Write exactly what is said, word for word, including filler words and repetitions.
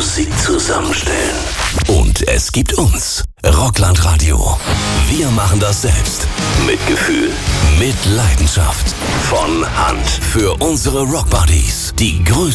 Musik zusammenstellen. Und es gibt uns. Rockland Radio. Wir machen das selbst. Mit Gefühl. Mit Leidenschaft. Von Hand. Für unsere Rockbuddies. Die größten